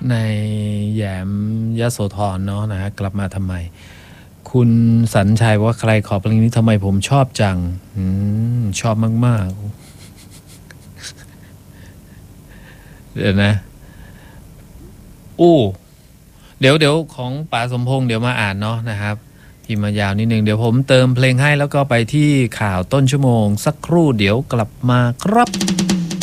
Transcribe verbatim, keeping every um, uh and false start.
ในแหยมยโสธรเนาะนะฮะกลับมาทำไมคุณสัญชัยว่าใครขอเพลงนี้ทำไมผมชอบจังอืมชอบมากๆเดี๋ยวนะอู้เดี๋ยวเดี๋ยวของป๋าสมพงษ์เดี๋ยวมาอ่านเนาะนะครับพิมพ์มายาวนิดนึงเดี๋ยวผมเติมเพลงให้แล้วก็ไปที่ข่าวต้นชั่วโมงสักครู่เดี๋ยวกลับมาครับ